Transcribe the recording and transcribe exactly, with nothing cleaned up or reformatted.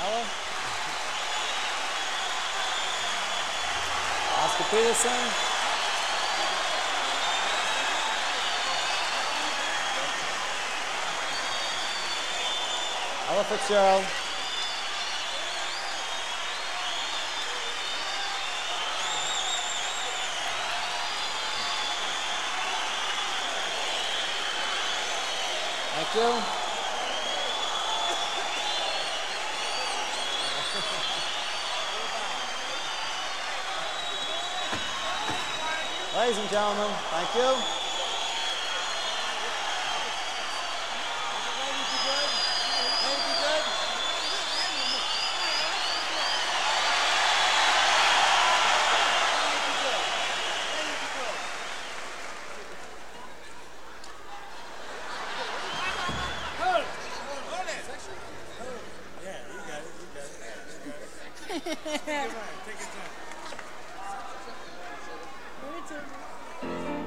Ella. Oscar Peterson. Ella Fitzgerald. Thank you. Ladies and gentlemen, thank you. Take your time. Take your time.